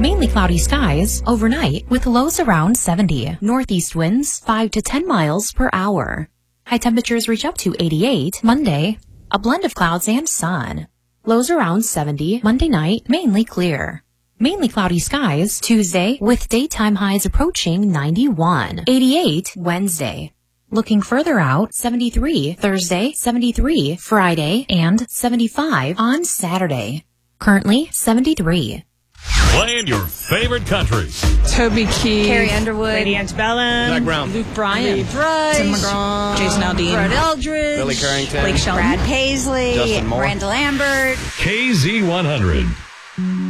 mainly cloudy skies overnight with lows around 70. Northeast winds 5 to 10 miles per hour. High temperatures reach up to 88 Monday, a blend of clouds and sun. Lows around 70 Monday night, mainly clear. Mainly cloudy skies Tuesday with daytime highs approaching 91. 88 Wednesday. Looking further out, 73 Thursday, 73 Friday, and 75 on Saturday. Currently 73. Playing your favorite country. Toby Keith, Carrie Underwood, Lady Antebellum, Zach Brown, Luke Bryan, Lee Brice, Tim McGraw, Jason Aldean, Brett Eldridge, Billy Carrington, Blake Shelton, Brad Paisley, Justin Moore, Randall Lambert. KZ100.